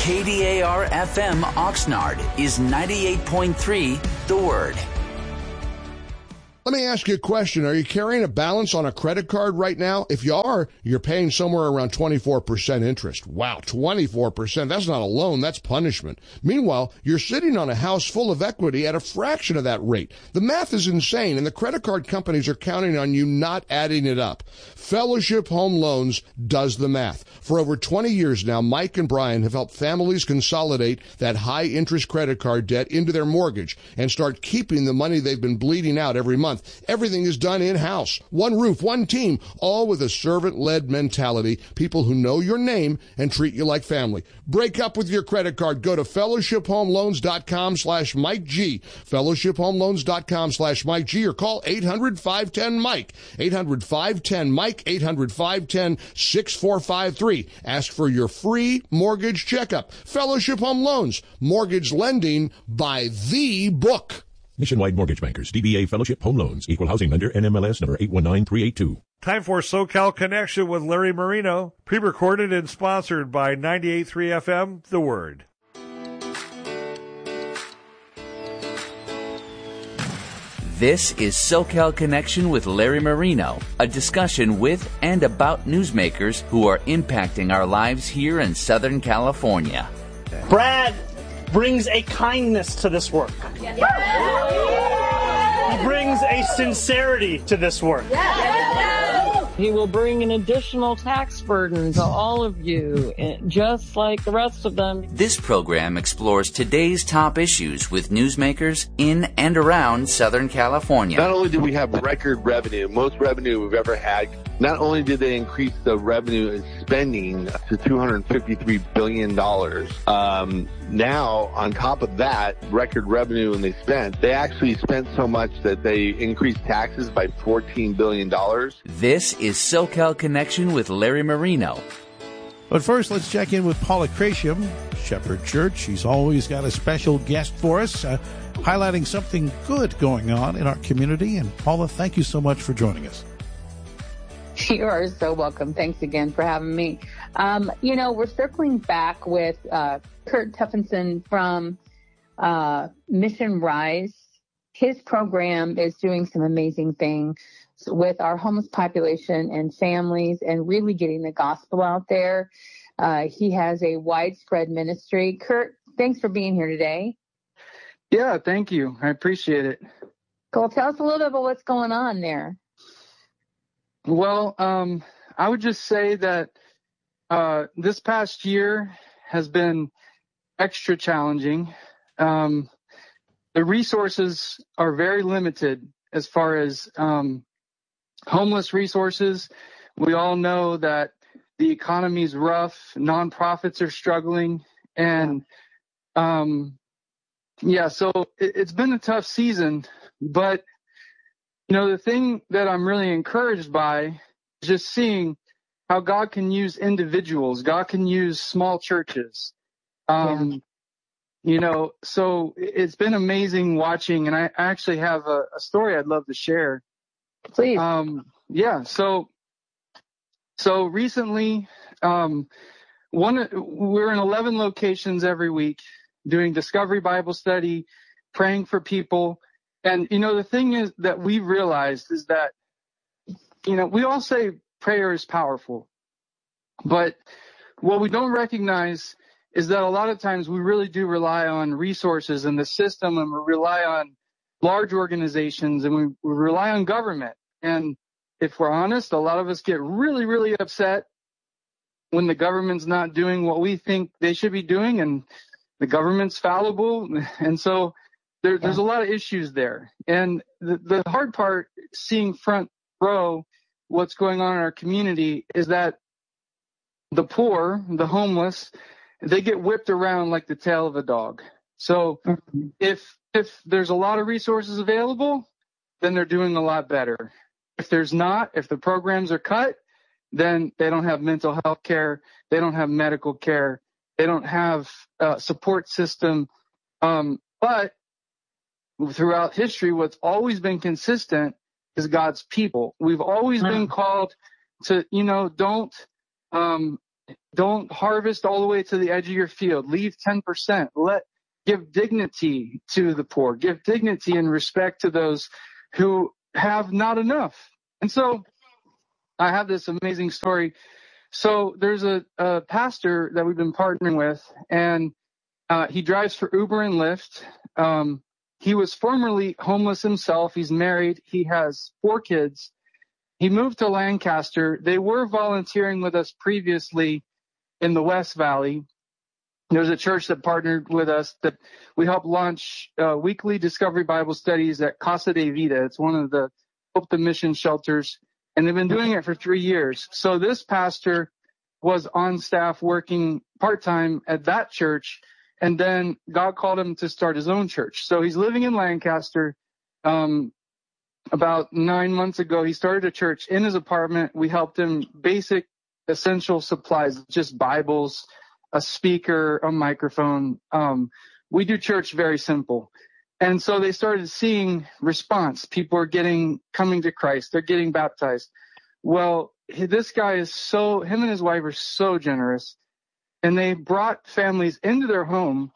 KDAR FM Oxnard is 98.3 The Word. Let me ask you a question. Are you carrying a balance on a credit card right now? If you are, you're paying somewhere around 24% interest. Wow, 24%. That's not a loan, that's punishment. Meanwhile, you're sitting on a house full of equity at a fraction of that rate. The math is insane, and the credit card companies are counting on you not adding it up. Fellowship Home Loans does the math. For over 20 years now, Mike and Brian have helped families consolidate that high-interest credit card debt into their mortgage and start keeping the money they've been bleeding out every month. Everything is done in-house. One roof, one team, all with a servant-led mentality, people who know your name and treat you like family. Break up with your credit card. Go to fellowshiphomeloans.com/Mike G, fellowshiphomeloans.com/Mike G, or call 800-510-MIKE, 800-510-MIKE, 800-510-6453. Ask for your free mortgage checkup. Fellowship Home Loans, mortgage lending by the book. Nationwide Mortgage Bankers, DBA Fellowship Home Loans, Equal Housing Lender, NMLS number 819382. Time for SoCal Connection with Larry Marino, pre-recorded and sponsored by 98.3 FM, The Word. This is SoCal Connection with Larry Marino, a discussion with and about newsmakers who are impacting our lives here in Southern California. Brad brings a kindness to this work. He brings a sincerity to this work. He will bring an additional tax burden to all of you, just like the rest of them. This program explores today's top issues with newsmakers in and around Southern California. Not only do we have record revenue, most revenue we've ever had, not only did they increase the revenue and spending to $253 billion, now, on top of that, record revenue and they actually spent so much that they increased taxes by $14 billion. This is SoCal Connection with Larry Marino. But first, let's check in with Paula Cratium, Shepherd Church. She's always got a special guest for us, highlighting something good going on in our community. And Paula, thank you so much for joining us. You are so welcome. Thanks again for having me. We're circling back with Kurt Tuffinson from Mission Rise. His program is doing some amazing things with our homeless population and families and really getting the gospel out there. He has a widespread ministry. Kurt, thanks for being here today. Yeah, thank you. I appreciate it. Cool. Tell us a little bit about what's going on there. Well, I would just say that this past year has been extra challenging. The resources are very limited as far as homeless resources. We all know that the economy is rough, nonprofits are struggling, and so it's been a tough season. But the thing that I'm really encouraged by is just seeing how God can use individuals. God can use small churches. So it's been amazing watching, and I actually have a story I'd love to share. Please. So recently, we're in 11 locations every week doing Discovery Bible Study, praying for people. And, the thing is that we've realized is that, we all say prayer is powerful, but what we don't recognize is that a lot of times we really do rely on resources in the system, and we rely on large organizations, and we rely on government. And if we're honest, a lot of us get really, really upset when the government's not doing what we think they should be doing, and the government's fallible. And so there's a lot of issues there. And the hard part, seeing front row what's going on in our community, is that the poor, the homeless, they get whipped around like the tail of a dog. So if there's a lot of resources available, then they're doing a lot better. If there's not, if the programs are cut, then they don't have mental health care, they don't have medical care, they don't have a support system. But throughout history, what's always been consistent is God's people. We've always been called to, don't Don't harvest all the way to the edge of your field. Leave 10%. Give dignity to the poor. Give dignity and respect to those who have not enough. And so I have this amazing story. So there's a pastor that we've been partnering with, and he drives for Uber and Lyft. He was formerly homeless himself. He's married. He has 4 kids. He moved to Lancaster. They were volunteering with us previously in the West Valley. There's a church that partnered with us that we helped launch weekly Discovery Bible studies at Casa de Vida. It's one of the Hope the Mission shelters, and they've been doing it for 3 years. So this pastor was on staff working part-time at that church, and then God called him to start his own church. So he's living in Lancaster. About 9 months ago, he started a church in his apartment. We helped him basic essential supplies, just Bibles, a speaker, a microphone. We do church very simple. And so they started seeing response. People are coming to Christ. They're getting baptized. Well, this guy him and his wife are so generous. And they brought families into their home,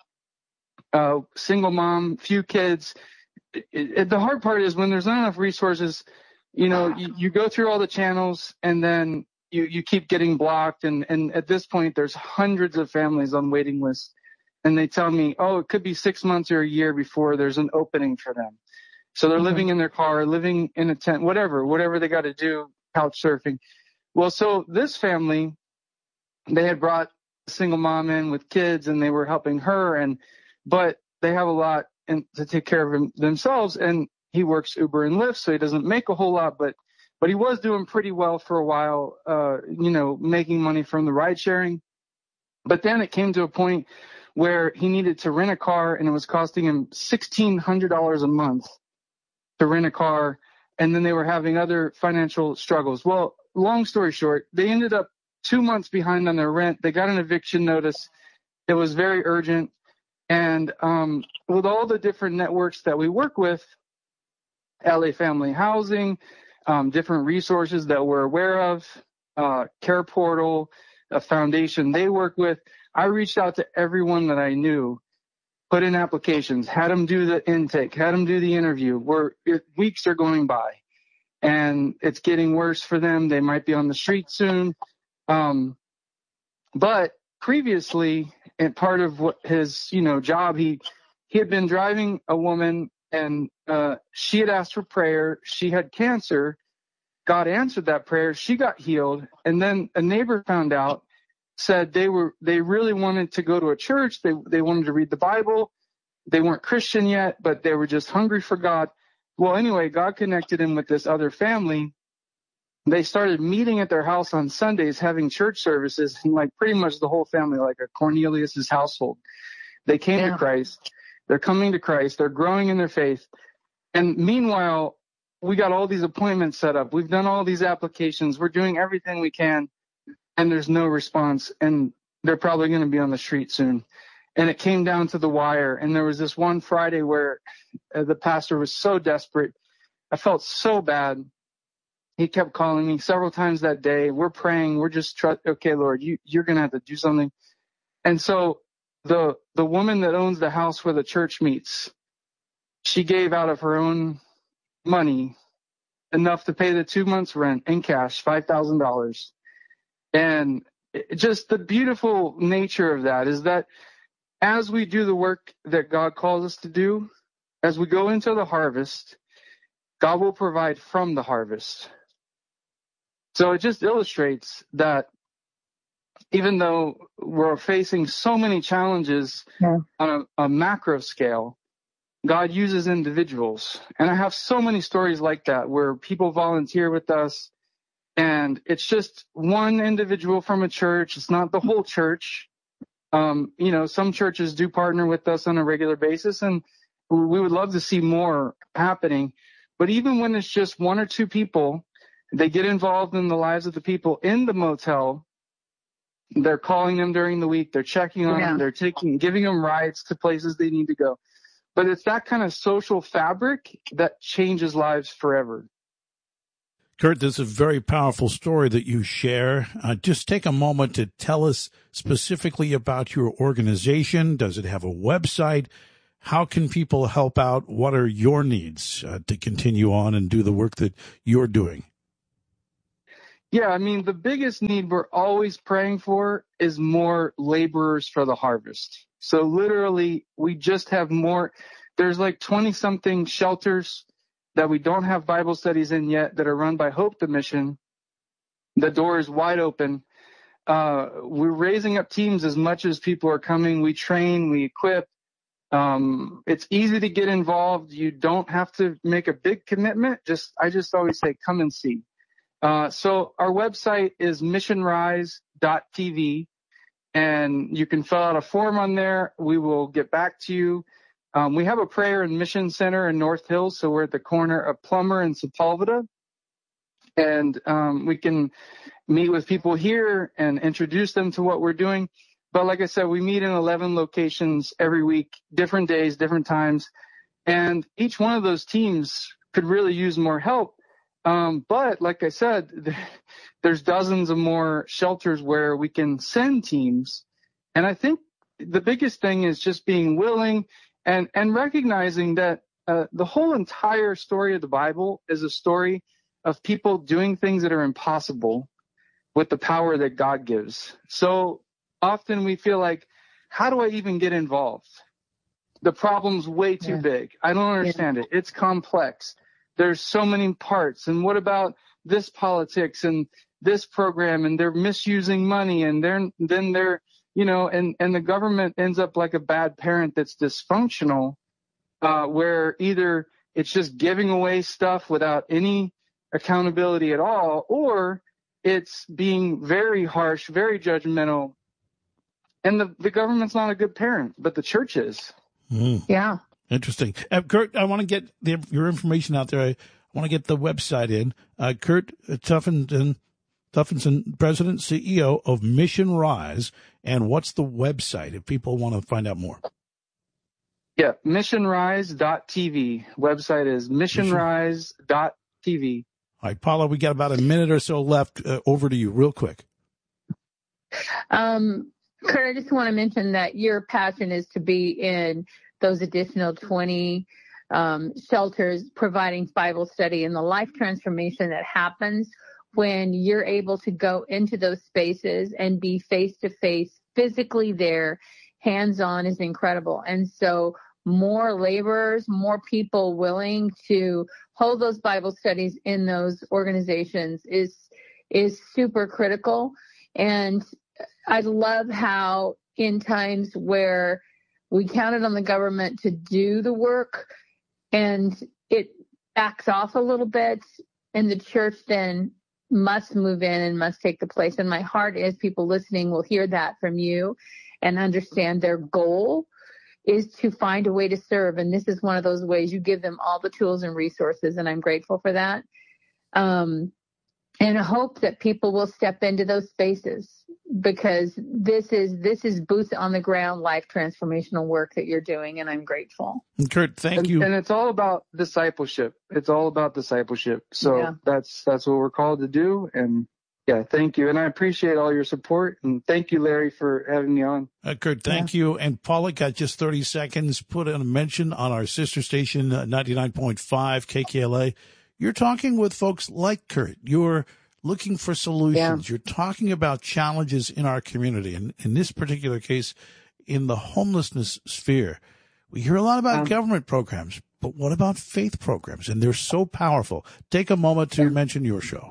single mom, few kids. The hard part is when there's not enough resources, you go through all the channels and then you keep getting blocked. And at this point, there's hundreds of families on waiting lists. And they tell me, it could be 6 months or a year before there's an opening for them. So they're living in their car, living in a tent, whatever they got to do, couch surfing. Well, so this family, they had brought a single mom in with kids and they were helping her. But they have a lot to take care of themselves. And he works Uber and Lyft, so he doesn't make a whole lot, but he was doing pretty well for a while, making money from the ride sharing. But then it came to a point where he needed to rent a car, and it was costing him $1,600 a month to rent a car. And then they were having other financial struggles. Well, long story short, they ended up 2 months behind on their rent. They got an eviction notice. It was very urgent. And with all the different networks that we work with, LA Family Housing, different resources that we're aware of, Care Portal, a foundation they work with, I reached out to everyone that I knew, put in applications, had them do the intake, had them do the interview. Weeks are going by, and it's getting worse for them. They might be on the street soon. But previously, and part of what his, job, he had been driving a woman, and she had asked for prayer. She had cancer. God answered that prayer. She got healed. And then a neighbor found out, said they really wanted to go to a church. They wanted to read the Bible. They weren't Christian yet, but they were just hungry for God. Well, anyway, God connected him with this other family. They started meeting at their house on Sundays, having church services, and like pretty much the whole family, like a Cornelius's household. They came to Christ. They're coming to Christ. They're growing in their faith. And meanwhile, we got all these appointments set up. We've done all these applications. We're doing everything we can, and there's no response. And they're probably going to be on the street soon. And it came down to the wire. And there was this one Friday where the pastor was so desperate. I felt so bad. He kept calling me several times that day. We're praying. We're just okay, Lord, you're going to have to do something. And so the woman that owns the house where the church meets, she gave out of her own money enough to pay the 2 months rent in cash, $5,000. And just the beautiful nature of that is that as we do the work that God calls us to do, as we go into the harvest, God will provide from the harvest. So it just illustrates that even though we're facing so many challenges on a macro scale, God uses individuals. And I have so many stories like that where people volunteer with us, and it's just one individual from a church. It's not the whole church. Some churches do partner with us on a regular basis, and we would love to see more happening. But even when it's just 1 or 2 people, they get involved in the lives of the people in the motel. They're calling them during the week. They're checking on them. They're giving them rides to places they need to go. But it's that kind of social fabric that changes lives forever. Kurt, this is a very powerful story that you share. Just take a moment to tell us specifically about your organization. Does it have a website? How can people help out? What are your needs to continue on and do the work that you're doing? Yeah, I mean, the biggest need we're always praying for is more laborers for the harvest. So literally, we just have more. There's like 20-something shelters that we don't have Bible studies in yet that are run by Hope the Mission. The door is wide open. We're raising up teams as much as people are coming. We train, we equip. It's easy to get involved. You don't have to make a big commitment. I just always say, come and see. So our website is missionrise.tv, and you can fill out a form on there. We will get back to you. We have a prayer and mission center in North Hills, so we're at the corner of Plummer and Sepulveda. And we can meet with people here and introduce them to what we're doing. But like I said, we meet in 11 locations every week, different days, different times. And each one of those teams could really use more help. But like I said, there's dozens of more shelters where we can send teams. And I think the biggest thing is just being willing and recognizing that the whole entire story of the Bible is a story of people doing things that are impossible with the power that God gives. So often we feel like, how do I even get involved? The problem's way too big. I don't understand it. It's complex. There's so many parts. And what about this politics and this program, and they're misusing money, and then they're, and the government ends up like a bad parent that's dysfunctional, where either it's just giving away stuff without any accountability at all, or it's being very harsh, very judgmental. And the government's not a good parent, but the church is. Mm. Yeah. Interesting. Kurt, I want to get your information out there. I want to get the website in. Kurt Tuffenson, President, CEO of Mission Rise. And what's the website if people want to find out more? Yeah, missionrise.tv. Website is missionrise.tv. All right, Paula, we got about a minute or so left. Over to you real quick. Kurt, I just want to mention that your passion is to be in those additional 20 shelters providing Bible study, and the life transformation that happens when you're able to go into those spaces and be face-to-face, physically there, hands-on, is incredible. And so more laborers, more people willing to hold those Bible studies in those organizations is super critical. And I love how in times where we counted on the government to do the work and it backs off a little bit, and the church then must move in and must take the place. And my heart is people listening will hear that from you and understand their goal is to find a way to serve. And this is one of those ways. You give them all the tools and resources, and I'm grateful for that. And I hope that people will step into those spaces, because this is boots on the ground, life transformational work that you're doing, and I'm grateful. Kurt, thank you. And it's all about discipleship. It's all about discipleship. So that's what we're called to do. And yeah, thank you. And I appreciate all your support. And thank you, Larry, for having me on. Kurt, thank you. And Paula, got just 30 seconds. Put in a mention on our sister station, 99.5 KKLA. You're talking with folks like Kurt. You're looking for solutions. You're talking about challenges in our community. And in this particular case, in the homelessness sphere, we hear a lot about government programs, but what about faith programs? And they're so powerful. Take a moment to mention your show.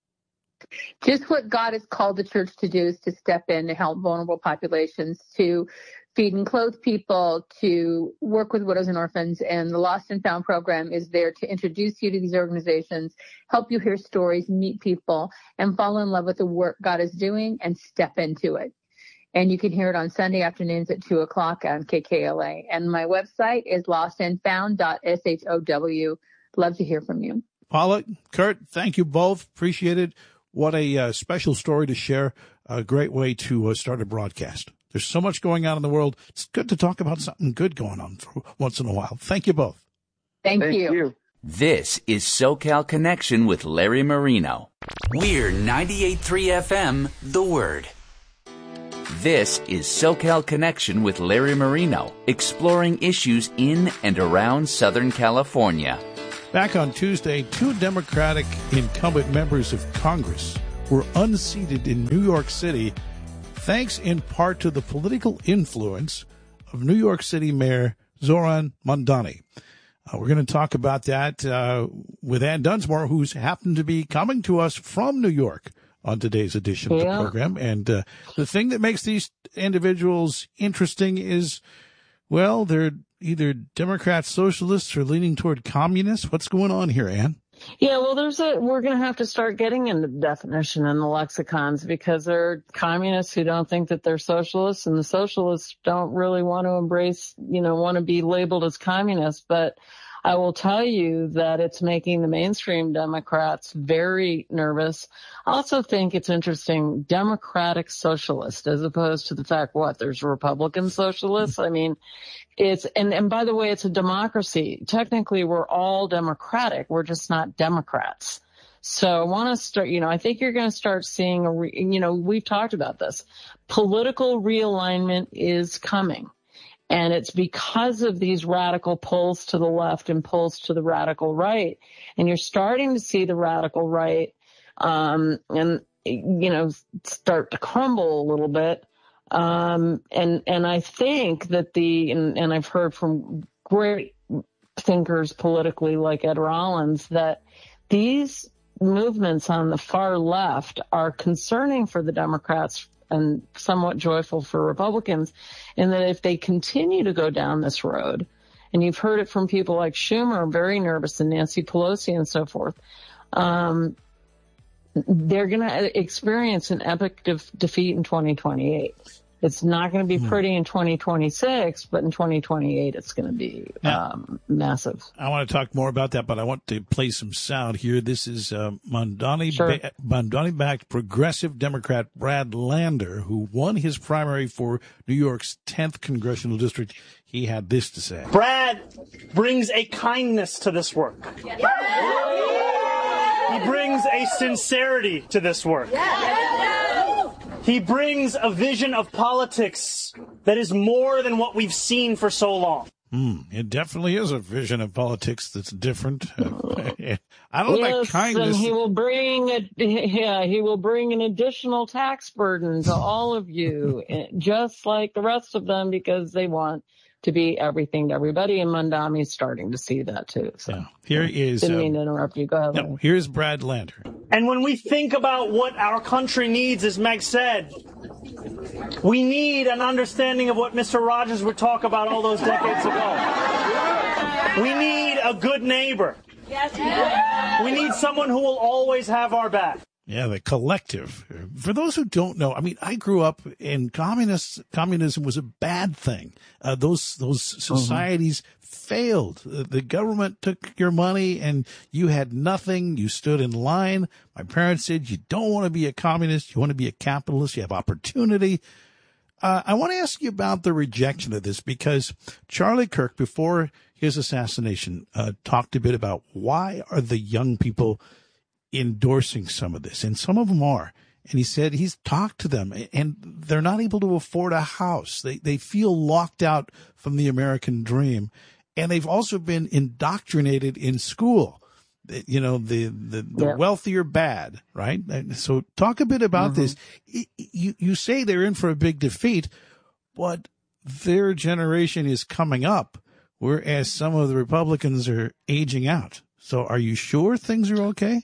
Just what God has called the church to do is to step in to help vulnerable populations, to feed and clothe people, to work with widows and orphans. And the Lost and Found program is there to introduce you to these organizations, help you hear stories, meet people, and fall in love with the work God is doing and step into it. And you can hear it on Sunday afternoons at 2 o'clock on KKLA. And my website is lostandfound.show. Love to hear from you. Paula, Kurt, thank you both. Appreciate it. What a special story to share. A great way to start a broadcast. There's so much going on in the world. It's good to talk about something good going on for once in a while. Thank you both. Thank you. This is SoCal Connection with Larry Marino. We're 98.3 FM, The Word. This is SoCal Connection with Larry Marino, exploring issues in and around Southern California. Back on Tuesday, 2 Democratic incumbent members of Congress were unseated in New York City, thanks in part to the political influence of New York City Mayor Zohran Mamdani. We're going to talk about that with Ann Dunsmore, who's happened to be coming to us from New York on today's edition of the program. And the thing that makes these individuals interesting is, well, they're either Democrat socialists or leaning toward communists. What's going on here, Ann? Yeah, well, we're going to have to start getting into the definition in the lexicons, because there are communists who don't think that they're socialists, and the socialists don't really want to embrace, want to be labeled as communists. But I will tell you that it's making the mainstream Democrats very nervous. I also think it's interesting, Democratic socialist, as opposed to the fact, there's Republican socialists. I mean, and by the way, it's a democracy. Technically, we're all Democratic. We're just not Democrats. So I want to start, I think you're going to start seeing, we've talked about this. Political realignment is coming. And it's because of these radical pulls to the left and pulls to the radical right. And you're starting to see the radical right, start to crumble a little bit. And I think that and I've heard from great thinkers politically like Ed Rollins that these movements on the far left are concerning for the Democrats and somewhat joyful for Republicans, in that if they continue to go down this road, and you've heard it from people like Schumer, very nervous, and Nancy Pelosi and so forth, they're going to experience an epic defeat in 2028. It's not going to be pretty in 2026, but in 2028, it's going to be massive. I want to talk more about that, but I want to play some sound here. This is Mamdani-backed progressive Democrat Brad Lander, who won his primary for New York's 10th congressional district. He had this to say. Brad brings a kindness to this work. He brings a sincerity to this work. He brings a vision of politics that is more than what we've seen for so long. It definitely is a vision of politics that's different. I don't like kindness. And he will bring an additional tax burden to all of you, just like the rest of them, because they want to be everything to everybody, and Mamdani's starting to see that too. So yeah. Here is didn't mean to interrupt you. Go ahead. No, here's Brad Lander. And when we think about what our country needs, as Meg said, we need an understanding of what Mr. Rogers would talk about all those decades ago. We need a good neighbor. We need someone who will always have our back. Yeah, the collective. For those who don't know, I grew up in communism was a bad thing. Those societies failed. The government took your money and you had nothing. You stood in line. My parents said, you don't want to be a communist. You want to be a capitalist. You have opportunity. I want to ask you about the rejection of this, because Charlie Kirk, before his assassination, talked a bit about why are the young people endorsing some of this, and some of them are. And he said he's talked to them, and they're not able to afford a house. They feel locked out from the American dream, and they've also been indoctrinated in school. The wealthy are bad, right? So talk a bit about this. You say they're in for a big defeat, but their generation is coming up, whereas some of the Republicans are aging out. So are you sure things are okay?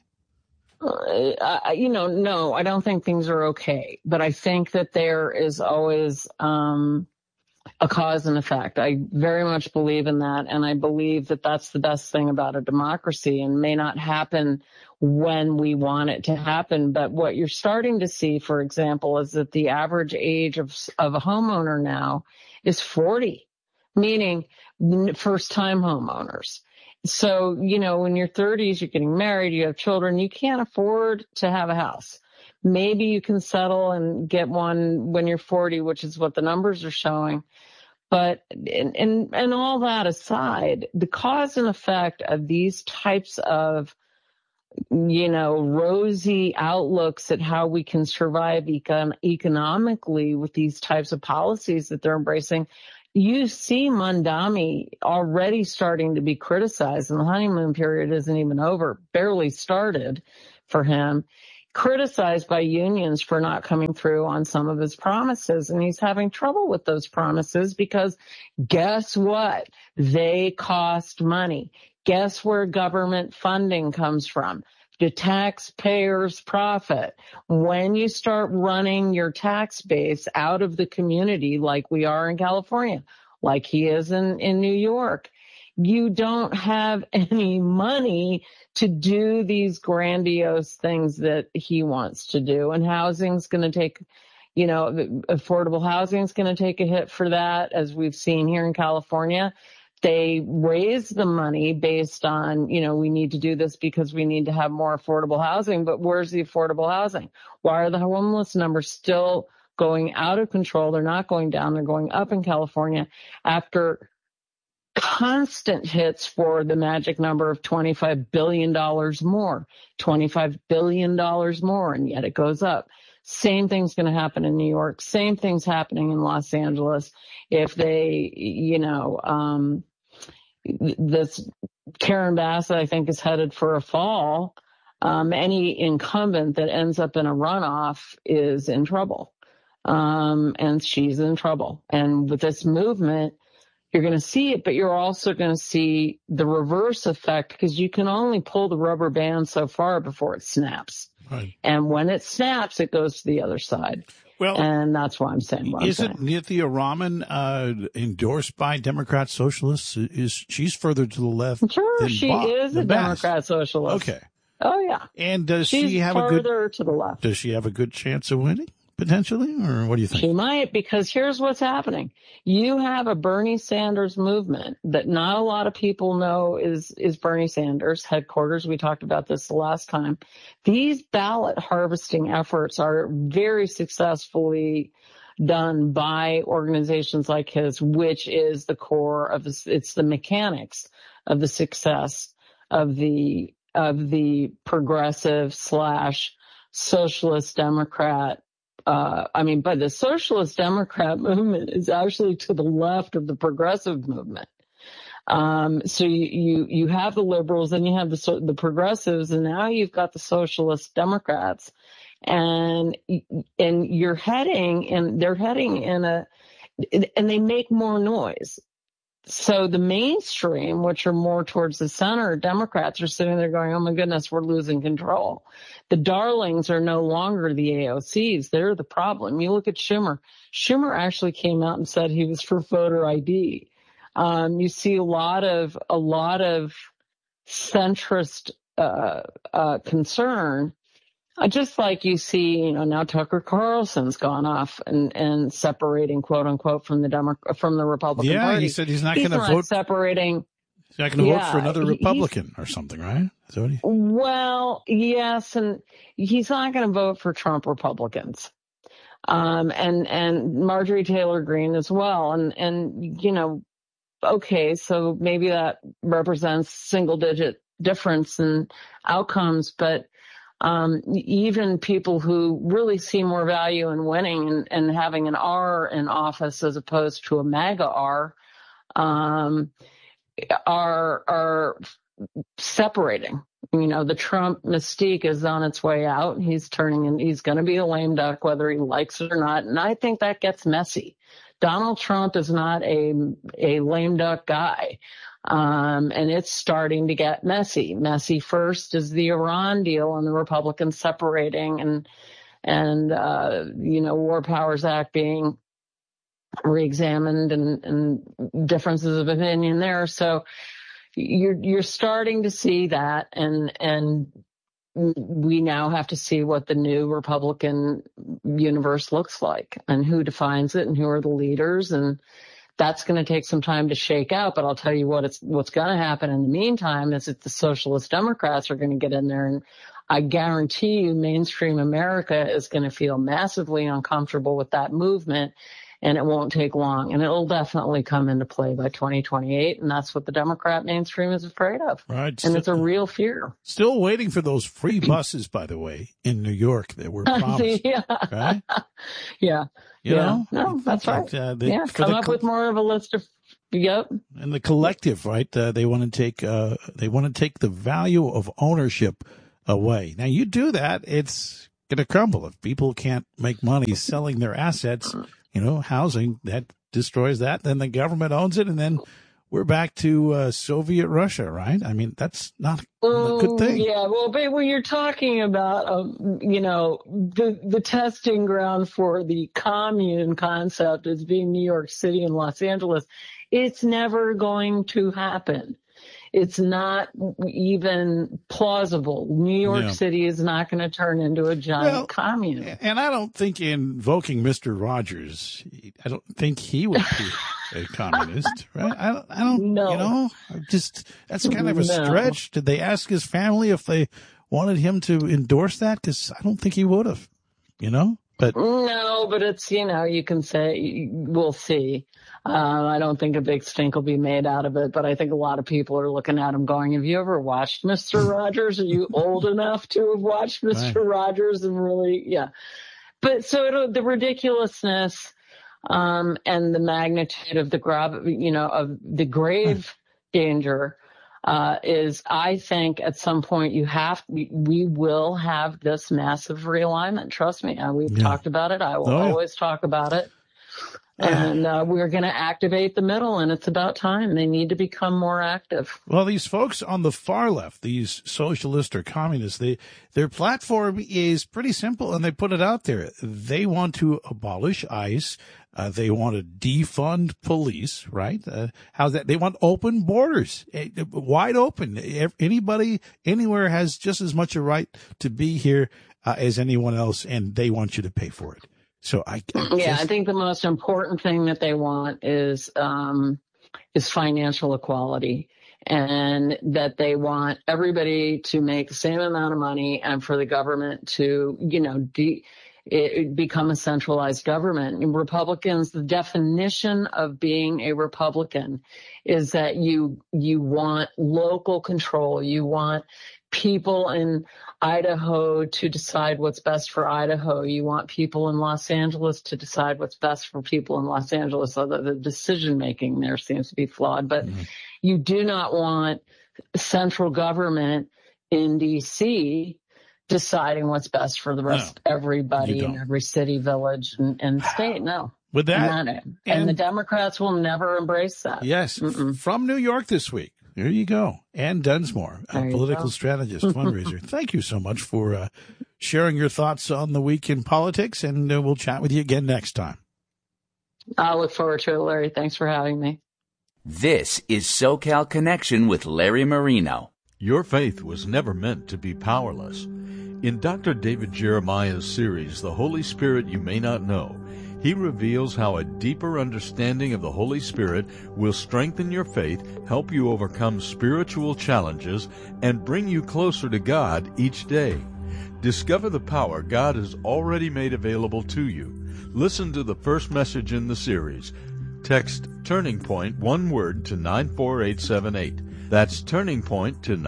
No, I don't think things are okay, but I think that there is always a cause and effect. I very much believe in that, and I believe that that's the best thing about a democracy, and may not happen when we want it to happen. But what you're starting to see, for example, is that the average age of a homeowner now is 40, meaning first-time homeowners. So, in your 30s, you're getting married, you have children, you can't afford to have a house. Maybe you can settle and get one when you're 40, which is what the numbers are showing. But, and all that aside, the cause and effect of these types of, rosy outlooks at how we can survive economically with these types of policies that they're embracing, you see Mondami already starting to be criticized, and the honeymoon period isn't even over, barely started for him, criticized by unions for not coming through on some of his promises. And he's having trouble with those promises because guess what? They cost money. Guess where government funding comes from? The taxpayers' profit. When you start running your tax base out of the community like we are in California, like he is in New York, you don't have any money to do these grandiose things that he wants to do. And housing's going to take, affordable housing is going to take a hit for that, as we've seen here in California. They raise the money based on, we need to do this because we need to have more affordable housing. But where's the affordable housing? Why are the homeless numbers still going out of control? They're not going down. They're going up in California after constant hits for the magic number of $25 billion more, $25 billion more, and yet it goes up. Same thing's going to happen in New York. Same thing's happening in Los Angeles. If they, this Karen Bass, I think, is headed for a fall. Any incumbent that ends up in a runoff is in trouble. And she's in trouble. And with this movement, you're going to see it, but you're also going to see the reverse effect because you can only pull the rubber band so far before it snaps. Right. And when it snaps, it goes to the other side. Well, and that's why I'm saying what I'm saying. Isn't Nithya Raman endorsed by Democrat socialists? She's further to the left? Sure, than she Bob, is a Democrat socialist. Okay. Oh yeah. And does She's she have a further to the left? Does she have a good chance of winning? Potentially, or what do you think? She might, because here's what's happening. You have a Bernie Sanders movement that not a lot of people know is Bernie Sanders headquarters. We talked about this the last time. These ballot harvesting efforts are very successfully done by organizations like his, which is the core of this. It's the mechanics of the success of the progressive / socialist Democrat. But the socialist Democrat movement is actually to the left of the progressive movement. So you have the liberals and you have the progressives, and now you've got the socialist Democrats, and they're heading in and they make more noise. So the mainstream, which are more towards the center, Democrats are sitting there going, oh my goodness, we're losing control. The darlings are no longer the AOCs. They're the problem. You look at Schumer. Schumer actually came out and said he was for voter ID. You see a lot of centrist, concern. Just like you see, now Tucker Carlson's gone off and separating, quote unquote, from the Republican Party. Yeah, he said he's not going to vote. Separating. He's not going to vote for another Republican or something, right? Is that what well, yes, and he's not going to vote for Trump Republicans, and Marjorie Taylor Greene as well, and okay, so maybe that represents single-digit difference in outcomes, but. Even people who really see more value in winning and having an R in office as opposed to a MAGA R, are separating. The Trump mystique is on its way out. He's going to be a lame duck whether he likes it or not. And I think that gets messy. Donald Trump is not a lame duck guy. And it's starting to get messy. Messy first is the Iran deal and the Republicans separating and War Powers Act being reexamined and differences of opinion there. So you're starting to see that and we now have to see what the new Republican universe looks like and who defines it and who are the leaders, and that's going to take some time to shake out, but I'll tell you what's going to happen in the meantime is that the socialist Democrats are going to get in there, and I guarantee you mainstream America is going to feel massively uncomfortable with that movement, and it won't take long, and it'll definitely come into play by 2028, and that's what the Democrat mainstream is afraid of. Right. And it's a real fear. Still waiting for those free buses, by the way, in New York that were promised. Yeah. Right? Yeah. You know? No, that's right. Come up with more of a list of. Yep. And the collective, right? They want to take the value of ownership away. Now, you do that, it's going to crumble. If people can't make money selling their assets, housing, that destroys that. Then the government owns it, and then we're back to Soviet Russia, right? I mean, that's not a good thing. Yeah, well, but when you're talking about, the testing ground for the commune concept as being New York City and Los Angeles, it's never going to happen. It's not even plausible. New York City is not going to turn into a giant commune. And I don't think invoking Mr. Rogers, I don't think he would be a communist, right? I don't know. That's kind of a stretch. Did they ask his family if they wanted him to endorse that? Because I don't think he would have, But no, but it's, you can say, we'll see. I don't think a big stink will be made out of it, but I think a lot of people are looking at him going, have you ever watched Mr. Rogers? Are you old enough to have watched Mr. Rogers? And really, yeah. But so the ridiculousness, and the magnitude of of the grave danger, is, I think at some point we will have this massive realignment. Trust me. We've talked about it. I will always talk about it. And we're going to activate the middle, and it's about time. They need to become more active. Well, these folks on the far left, these socialists or communists, their platform is pretty simple, and they put it out there. They want to abolish ICE. They want to defund police, right? How's that? They want open borders, wide open. Anybody, anywhere has just as much a right to be here as anyone else, and they want you to pay for it. So I think the most important thing that they want is financial equality, and that they want everybody to make the same amount of money, and for the government to, become a centralized government. And Republicans, the definition of being a Republican is that you want local control. You want people in Idaho to decide what's best for Idaho. You want people in Los Angeles to decide what's best for people in Los Angeles, although the decision-making there seems to be flawed. But you do not want central government in D.C. deciding what's best for the rest of everybody in every city, village, and state. No. With that, and the Democrats will never embrace that. Yes. From New York this week. There you go. Ann Dunsmore, a political strategist, fundraiser. Thank you so much for sharing your thoughts on the week in politics, and we'll chat with you again next time. I look forward to it, Larry. Thanks for having me. This is SoCal Connection with Larry Marino. Your faith was never meant to be powerless. In Dr. David Jeremiah's series, The Holy Spirit You May Not Know, he reveals how a deeper understanding of the Holy Spirit will strengthen your faith, help you overcome spiritual challenges, and bring you closer to God each day. Discover the power God has already made available to you. Listen to the first message in the series. Text Turning Point, one word, to 94878. That's Turning Point to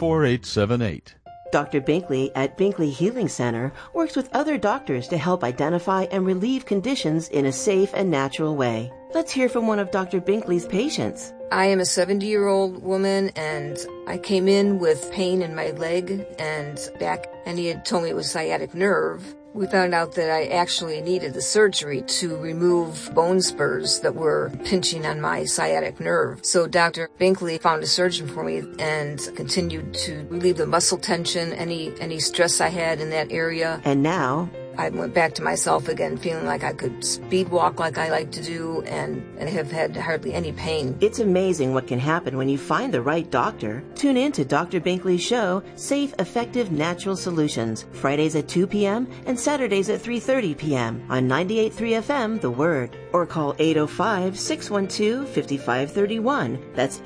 94878. Dr. Binkley at Binkley Healing Center works with other doctors to help identify and relieve conditions in a safe and natural way. Let's hear from one of Dr. Binkley's patients. I am a 70-year-old woman, and I came in with pain in my leg and back, and he had told me it was sciatic nerve. We found out that I actually needed the surgery to remove bone spurs that were pinching on my sciatic nerve. So Dr. Binkley found a surgeon for me and continued to relieve the muscle tension, any stress I had in that area. And now I went back to myself again, feeling like I could speed walk like I like to do and have had hardly any pain. It's amazing what can happen when you find the right doctor. Tune in to Dr. Binkley's show, Safe, Effective, Natural Solutions, Fridays at 2 p.m. and Saturdays at 3:30 p.m. on 98.3 FM, The Word. Or call 805-612-5531. That's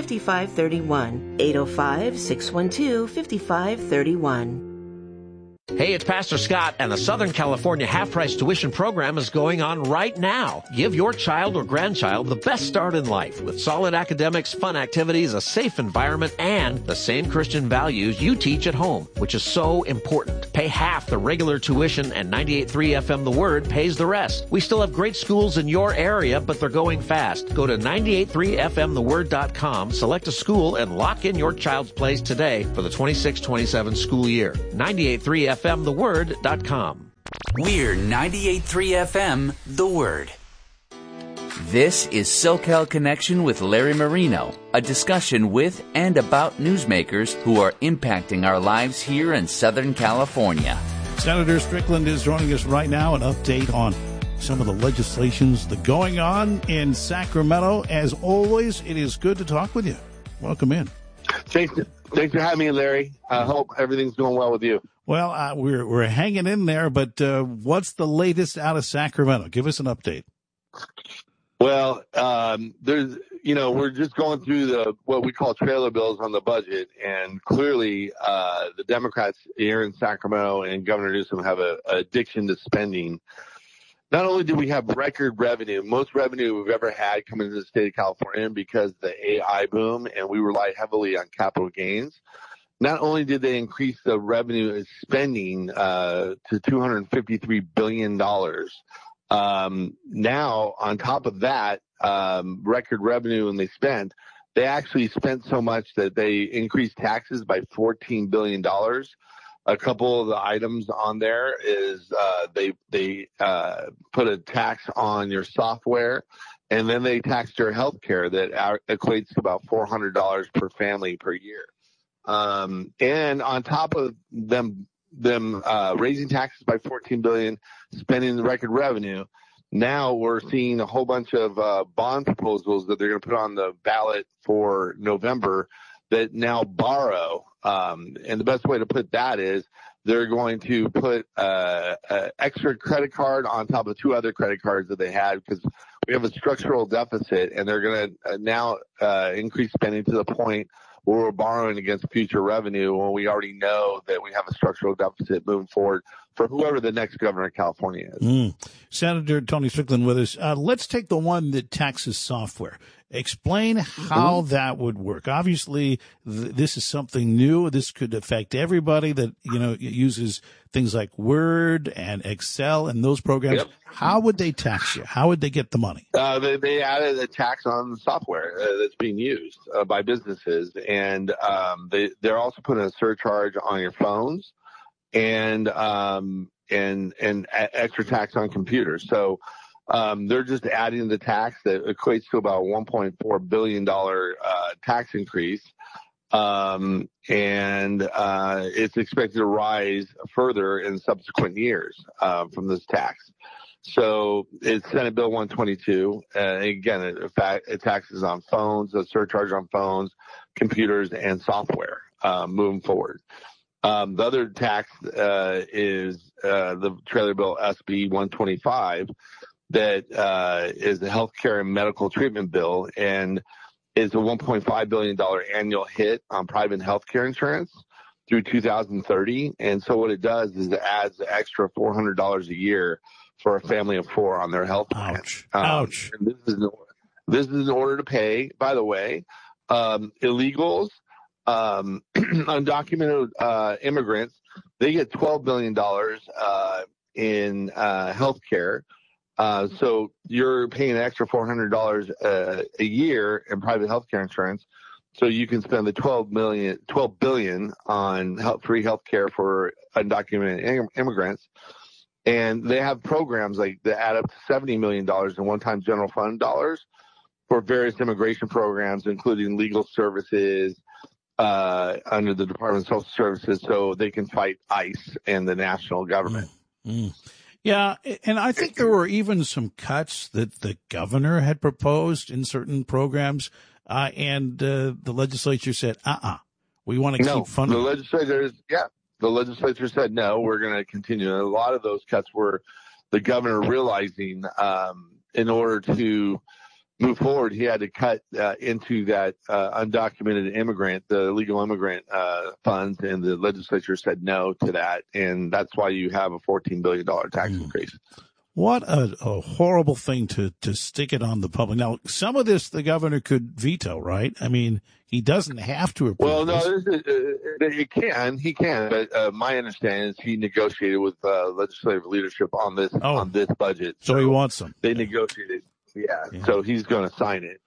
805-612-5531. 805-612-5531. Hey, it's Pastor Scott, and the Southern California half-price tuition program is going on right now. Give your child or grandchild the best start in life with solid academics, fun activities, a safe environment, and the same Christian values you teach at home, which is so important. Pay half the regular tuition, and 98.3 FM The Word pays the rest. We still have great schools in your area, but they're going fast. Go to 98.3fmtheword.com, select a school, and lock in your child's place today for the 26-27 school year. 98.3fmtheword.com. We're 98.3 FM, The Word. This is SoCal Connection with Larry Marino, a discussion with and about newsmakers who are impacting our lives here in Southern California. Senator Strickland is joining us right now, an update on some of the legislations that are going on in Sacramento. As always, it is good to talk with you. Welcome in. Thanks for having me, Larry. I hope everything's going well with you. Well, we're hanging in there, but what's the latest out of Sacramento? Give us an update. Well, we're just going through what we call trailer bills on the budget, and clearly the Democrats here in Sacramento and Governor Newsom have an addiction to spending. Not only do we have record revenue, most revenue we've ever had coming into the state of California because of the AI boom, and we rely heavily on capital gains. Not only did they increase the revenue spending to $253 billion, now on top of that record revenue and they actually spent so much that they increased taxes by $14 billion. A couple of the items on there is they put a tax on your software, and then they taxed your health care that equates to about $400 per family per year. And on top of them raising taxes by $14 billion, spending the record revenue, now we're seeing a whole bunch of bond proposals that they're going to put on the ballot for November that now borrow. And the best way to put that is they're going to put an extra credit card on top of two other credit cards that they had because we have a structural deficit, and they're going to now increase spending to the point where we're borrowing against future revenue when we already know that we have a structural deficit moving forward for whoever the next governor of California is. Senator Tony Strickland with us. Let's take the one that taxes software. Explain how that would work. Obviously, this is something new. This could affect everybody that, uses things like Word and Excel and those programs. Yep. How would they tax you? How would they get the money? They added a tax on the software that's being used by businesses. And they're also putting a surcharge on your phones and extra tax on computers. So they're just adding the tax that equates to about $1.4 billion tax increase. And it's expected to rise further in subsequent years from this tax. So it's Senate Bill 122. Again, it taxes on phones, a surcharge on phones, computers, and software moving forward. The other tax is the trailer bill SB 125 that is the healthcare and medical treatment bill, and is a $1.5 billion annual hit on private healthcare insurance through 2030. And so what it does is it adds an extra $400 a year for a family of four on their health plan. Ouch. And this is in order to pay, by the way, illegals, undocumented immigrants. They get $12 billion in health care. So you're paying an extra $400 a year in private health care insurance. So you can spend the $12 billion on free health care for undocumented immigrants. And they have programs like that add up to $70 million in one-time general fund dollars for various immigration programs, including legal services under the Department of Social Services, so they can fight ICE and the national government. Yeah, and I think there were even some cuts that the governor had proposed in certain programs, and the legislature said, we want to keep funding. The legislature said, no, we're going to continue. And a lot of those cuts were the governor realizing in order to move forward, he had to cut into that undocumented immigrant, the illegal immigrant funds, and the legislature said no to that, and that's why you have a $14 billion tax increase. What a horrible thing to stick it on the public. Now, some of this the governor could veto, right? I mean, he doesn't have to approve. Well, no, he can. But my understanding is he negotiated with legislative leadership on this budget. So he wants some. They negotiated. Yeah. So he's going to sign it.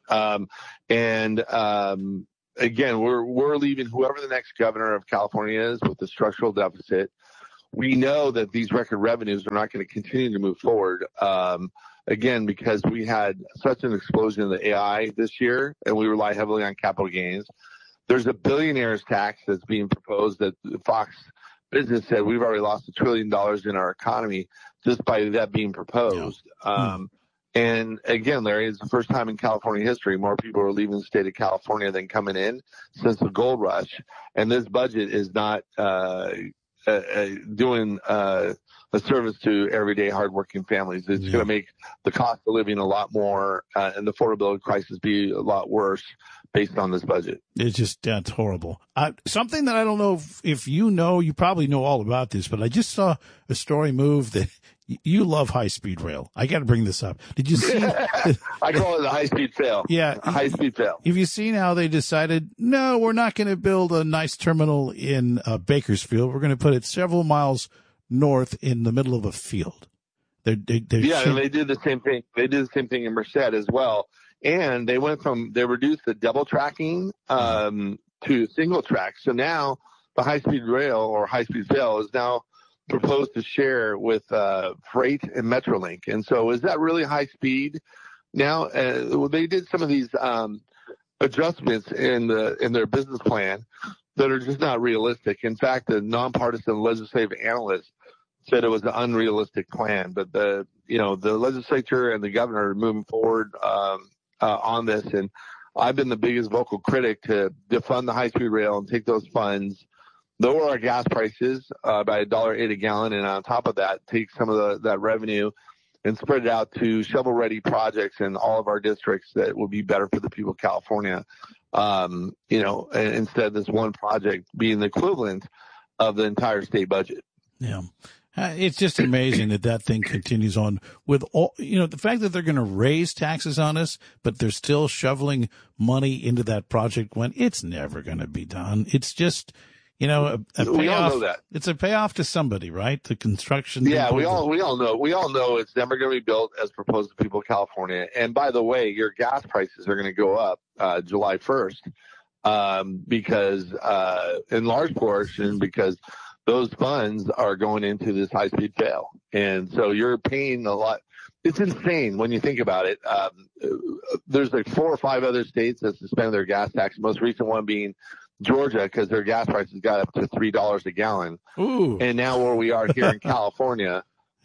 Again, we're leaving whoever the next governor of California is with the structural deficit. We know that these record revenues are not going to continue to move forward. Again, because we had such an explosion in the AI this year, and we rely heavily on capital gains. There's a billionaires tax that's being proposed that Fox Business said we've already lost $1 trillion in our economy just by that being proposed. And again, Larry, it's the first time in California history more people are leaving the state of California than coming in since the gold rush. And this budget is not doing a service to everyday hardworking families. It's going to make the cost of living a lot more and the affordability crisis be a lot worse based on this budget. It's just, that's horrible. Something that I don't know if you know, you probably know all about this, but I just saw a story move that you love high-speed rail. I got to bring this up. Did you see? I call it a high-speed fail. Yeah. A high-speed fail. Have you seen how they decided, no, we're not going to build a nice terminal in Bakersfield. We're going to put it several miles north in the middle of a field. And they did the same thing. They did the same thing in Merced as well. And they reduced the double tracking to single track. So now the high-speed rail or high-speed fail is now proposed to share with Freight and Metrolink. And so is that really high speed? Now, they did some of these adjustments in their business plan that are just not realistic. In fact, the nonpartisan legislative analyst said it was an unrealistic plan. But the legislature and the governor are moving forward on this. And I've been the biggest vocal critic to defund the high-speed rail and take those funds, lower our gas prices by $1.08 a gallon, and on top of that, take some of that revenue and spread it out to shovel-ready projects in all of our districts that will be better for the people of California. Instead of this one project being the equivalent of the entire state budget. Yeah. It's just amazing that thing continues on with all, the fact that they're going to raise taxes on us, but they're still shoveling money into that project when it's never going to be done. It's just, a payoff. We all know that. It's a payoff to somebody, right? The construction. Yeah, we all know. We all know it's never going to be built as proposed to people of California. And by the way, your gas prices are going to go up July 1st because in large portion because those funds are going into this high-speed fail. And so you're paying a lot. It's insane when you think about it. There's like 4 or 5 other states that suspended their gas tax, the most recent one being Georgia, because their gas prices got up to $3 a gallon. Ooh. And now where we are here in California,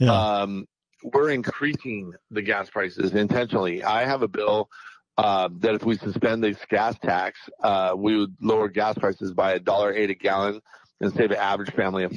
we're increasing the gas prices intentionally. I have a bill that if we suspend this gas tax, we would lower gas prices by $1.08 a gallon and save an average family of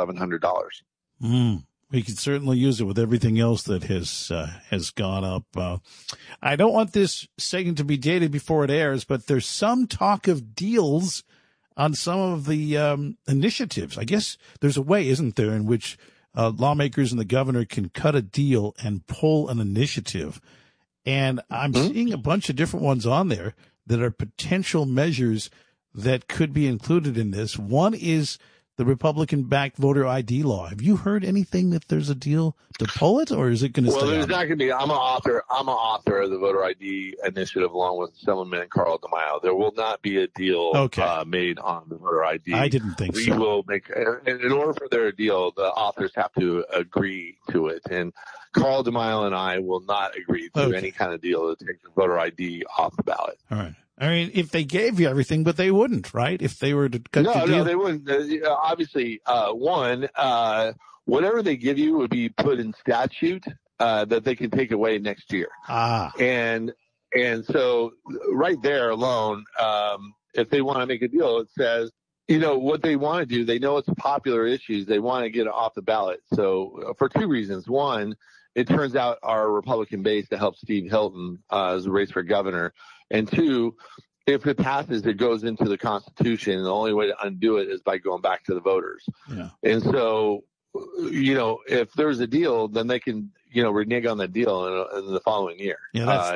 $1,100. We could certainly use it with everything else that has gone up. I don't want this segment to be dated before it airs, but there's some talk of deals on some of the initiatives. I guess there's a way, isn't there, in which lawmakers and the governor can cut a deal and pull an initiative. And I'm seeing a bunch of different ones on there that are potential measures that could be included in this. One is the Republican-backed voter ID law. Have you heard anything that there's a deal to pull it, or is it going to stay on? Well, there's not going to be. I'm an author of the voter ID initiative along with Assemblyman Carl DeMaio. There will not be a deal made on the voter ID. I didn't think we so. Will make, in order for their deal, the authors have to agree to it. And Carl DeMaio and I will not agree to any kind of deal to take the voter ID off the ballot. All right. I mean, if they gave you everything, but they wouldn't, right? If they were to cut the deal. No, they wouldn't. Obviously, whatever they give you would be put in statute that they can take away next year. And so right there alone, if they want to make a deal, it says, what they want to do, they know it's popular issues. They want to get it off the ballot. So for 2 reasons. One, it turns out are Republican base to help Steve Hilton as a race for governor. And two, if it passes, it goes into the Constitution, and the only way to undo it is by going back to the voters. Yeah. And so, if there's a deal, then they can, renege on that deal in the following year. Yeah,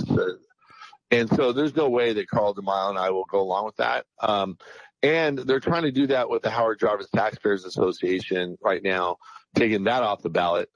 and so there's no way that Carl DeMille and I will go along with that. And they're trying to do that with the Howard Jarvis Taxpayers Association right now, taking that off the ballot.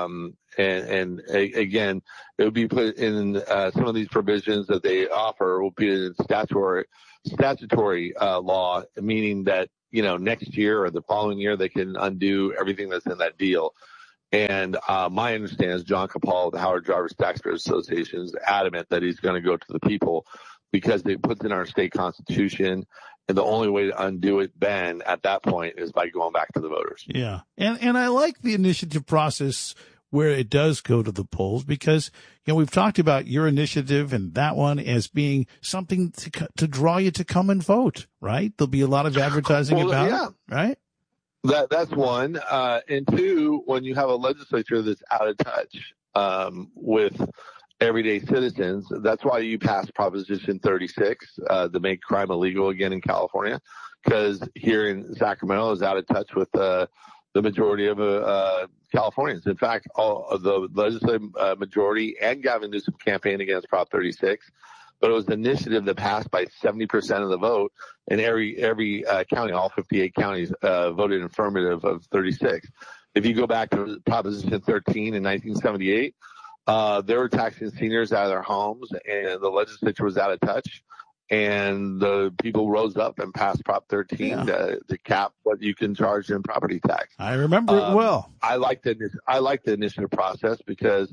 And again, it would be put in some of these provisions that they offer will be in statutory law, meaning that, next year or the following year, they can undo everything that's in that deal. And my understanding is John Capal of the Howard Jarvis Taxpayers Association is adamant that he's going to go to the people because it puts in our state constitution. And the only way to undo it then at that point is by going back to the voters. Yeah. And I like the initiative process where it does go to the polls because, we've talked about your initiative and that one as being something to draw you to come and vote, right? There'll be a lot of advertising about it, right? That's one. And two, when you have a legislature that's out of touch with everyday citizens, that's why you passed Proposition 36 to make crime illegal again in California, because here in Sacramento is out of touch with the majority of Californians. In fact, all of the legislative majority and Gavin Newsom campaigned against Prop 36, but it was an initiative that passed by 70% of the vote, and every county, all 58 counties, voted affirmative of 36. If you go back to Proposition 13 in 1978, they were taxing seniors out of their homes, and the legislature was out of touch. And the people rose up and passed Prop 13 to cap what you can charge in property tax. I remember it well. I like the initiative process because,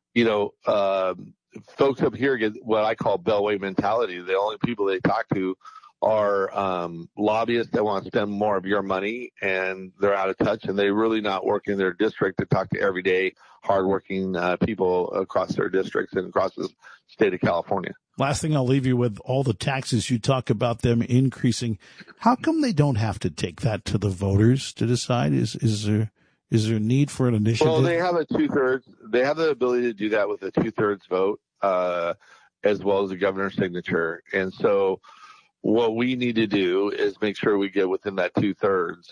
folks up here get what I call bellway mentality. The only people they talk to are lobbyists that want to spend more of your money, and they're out of touch, and they're really not working in their district to talk to everyday hardworking people across their districts and across the state of California. Last thing I'll leave you with, all the taxes you talk about them increasing. How come they don't have to take that to the voters to decide? Is there a need for an initiative? Well, they have a 2/3. They have the ability to do that with a 2/3 vote, as well as a governor's signature. And so what we need to do is make sure we get within that 2/3.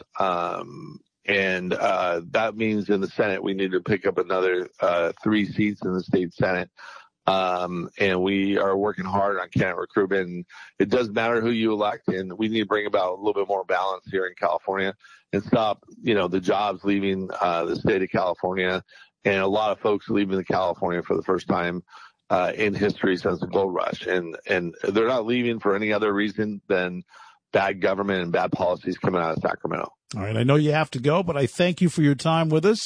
And that means in the Senate, we need to pick up another 3 seats in the state Senate. And we are working hard on candidate recruitment. It doesn't matter who you elect, and we need to bring about a little bit more balance here in California and stop, the jobs leaving the state of California, and a lot of folks leaving the California for the first time in history since the gold rush. And they're not leaving for any other reason than bad government and bad policies coming out of Sacramento. All right. I know you have to go, but I thank you for your time with us.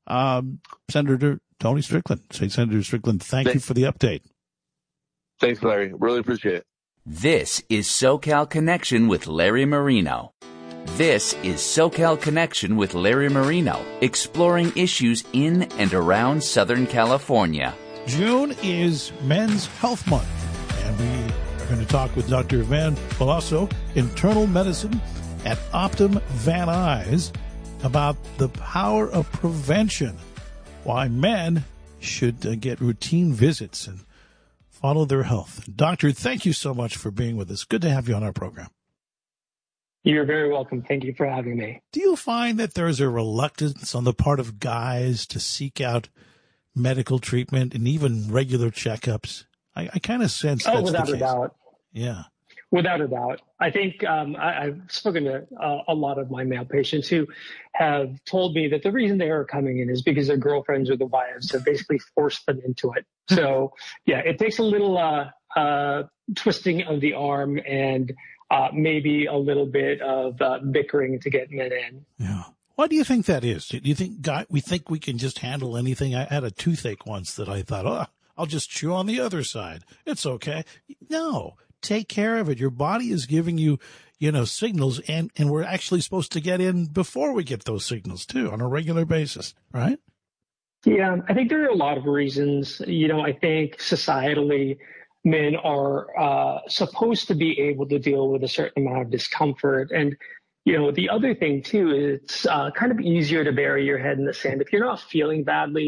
Senator Tony Strickland, State Senator Strickland, thank you for the update. Thanks, Larry. Really appreciate it. This is SoCal Connection with Larry Marino. This is SoCal Connection with Larry Marino, exploring issues in and around Southern California. June is Men's Health Month, and we are going to talk with Dr. Van Veloso, internal medicine at Optum Van Nuys, about the power of prevention, why men should get routine visits and follow their health. Doctor, thank you so much for being with us. Good to have you on our program. You're very welcome. Thank you for having me. Do you find that there's a reluctance on the part of guys to seek out medical treatment and even regular checkups? I kind of sense that's without the case. A doubt. Yeah. Without a doubt. I think I've spoken to a lot of my male patients who have told me that the reason they are coming in is because their girlfriends or the wives have basically forced them into it. So, yeah, it takes a little twisting of the arm and maybe a little bit of bickering to get men in. Yeah. Why do you think that is? Do you think we think we can just handle anything? I had a toothache once that I thought, I'll just chew on the other side. It's okay. No. Take care of it. Your body is giving you, signals, and we're actually supposed to get in before we get those signals too on a regular basis, right? Yeah, I think there are a lot of reasons. I think societally, men are supposed to be able to deal with a certain amount of discomfort. And, the other thing too, it's kind of easier to bury your head in the sand. If you're not feeling badly,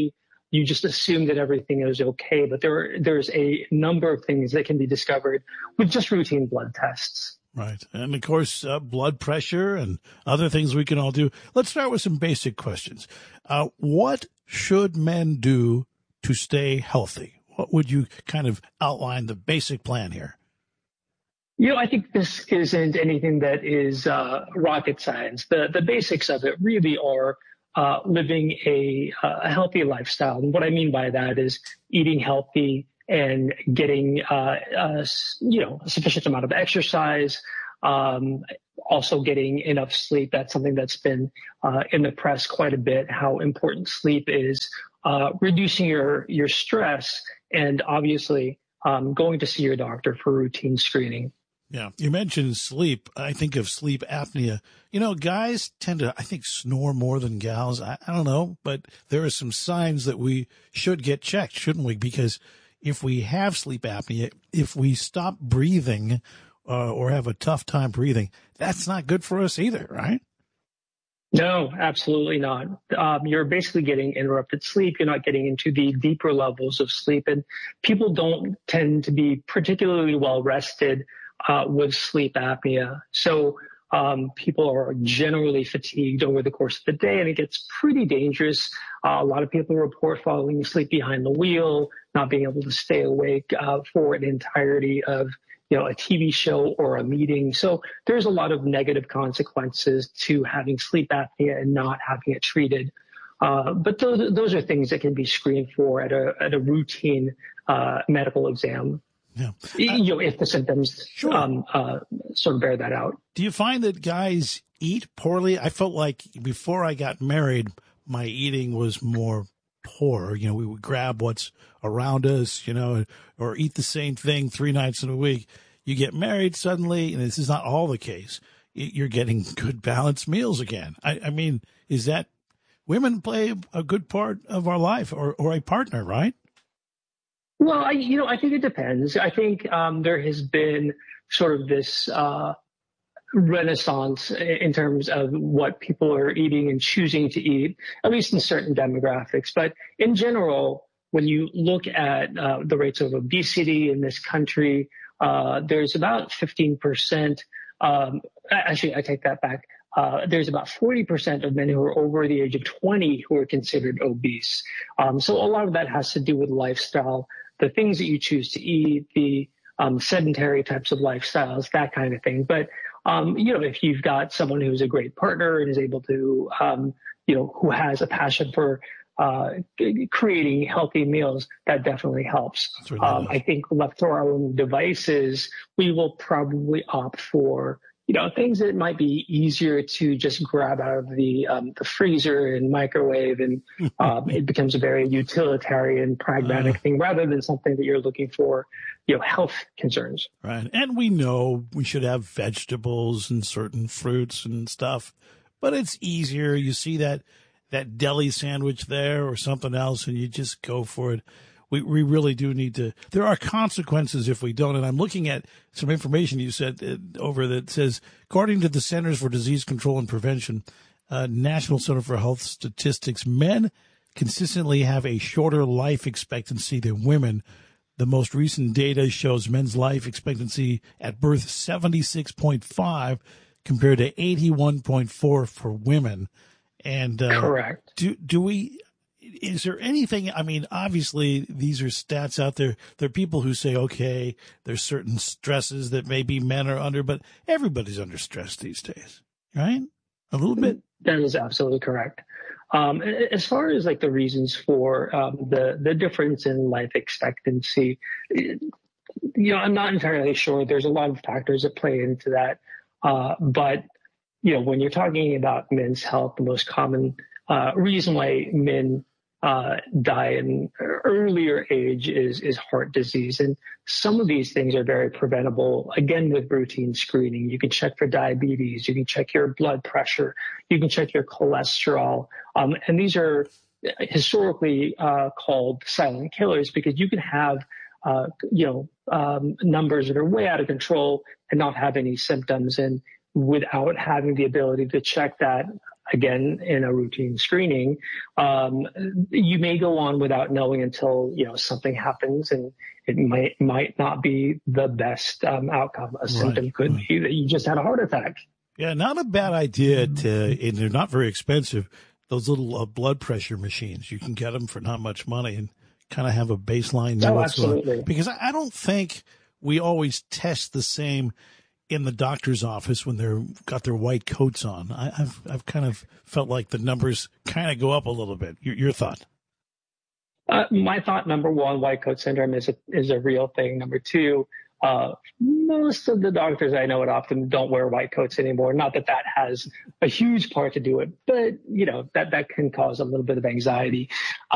you just assume that everything is okay. But there's a number of things that can be discovered with just routine blood tests. Right. And, of course, blood pressure and other things we can all do. Let's start with some basic questions. What should men do to stay healthy? What would you kind of outline the basic plan here? I think this isn't anything that is rocket science. The basics of it really are living a healthy lifestyle. And what I mean by that is eating healthy and getting a sufficient amount of exercise, also getting enough sleep. That's something that's been in the press quite a bit, how important sleep is, reducing your stress, and obviously going to see your doctor for routine screening. Yeah. You mentioned sleep. I think of sleep apnea. Guys tend to, I think, snore more than gals. I don't know, but there are some signs that we should get checked, shouldn't we? Because if we have sleep apnea, if we stop breathing or have a tough time breathing, that's not good for us either, right? No, absolutely not. You're basically getting interrupted sleep. You're not getting into the deeper levels of sleep. And people don't tend to be particularly well rested with sleep apnea. So people are generally fatigued over the course of the day, and it gets pretty dangerous. A lot of people report falling asleep behind the wheel, not being able to stay awake for an entirety of a TV show or a meeting. So there's a lot of negative consequences to having sleep apnea and not having it treated. But those are things that can be screened for at a routine medical exam. Yeah. If the symptoms sort of bear that out. Do you find that guys eat poorly? I felt like before I got married, my eating was more poor. We would grab what's around us, or eat the same thing 3 nights in a week. You get married suddenly, and this is not all the case. You're getting good balanced meals again. I mean, is that women play a good part of our life or a partner, right? Well, I think it depends. I think there has been sort of this renaissance in terms of what people are eating and choosing to eat, at least in certain demographics. But in general, when you look at the rates of obesity in this country, there's about 15%. Actually, I take that back. There's about 40% of men who are over the age of 20 who are considered obese. So a lot of that has to do with lifestyle, the things that you choose to eat, the sedentary types of lifestyles, that kind of thing. But, if you've got someone who's a great partner and is able to, who has a passion for creating healthy meals, that definitely helps. I think left to our own devices, we will probably opt for things that might be easier to just grab out of the freezer and microwave, and it becomes a very utilitarian, pragmatic thing rather than something that you're looking for, health concerns. Right. And we know we should have vegetables and certain fruits and stuff, but it's easier. You see that deli sandwich there or something else, and you just go for it. We really do need to. There are consequences if we don't. And I'm looking at some information you said over that says, according to the Centers for Disease Control and Prevention, National Center for Health Statistics, men consistently have a shorter life expectancy than women. The most recent data shows men's life expectancy at birth 76.5 compared to 81.4 for women. And correct. Do we? Is there anything, I mean, obviously these are stats out there. There are people who say, okay, there's certain stresses that maybe men are under, but everybody's under stress these days, right? A little bit. That is absolutely correct. As far as like the reasons for the difference in life expectancy, I'm not entirely sure. There's a lot of factors that play into that. But, when you're talking about men's health, the most common reason why men die in earlier age is heart disease. And some of these things are very preventable, again, with routine screening. You can check for diabetes. You can check your blood pressure. You can check your cholesterol. And these are historically called silent killers because you can have, numbers that are way out of control and not have any symptoms. And without having the ability to check that, again, in a routine screening, you may go on without knowing until, something happens, and it might not be the best outcome. A symptom could be that you just had a heart attack. Yeah, not a bad idea and they're not very expensive. Those little blood pressure machines, you can get them for not much money and kind of have a baseline. Know what's going on. Because I don't think we always test the same in the doctor's office when they've got their white coats on. I've kind of felt like the numbers kind of go up a little bit. Your thought? My thought, number one, white coat syndrome is a real thing. Number two, most of the doctors I know at Optum don't wear white coats anymore. Not that has a huge part to do it, but that can cause a little bit of anxiety.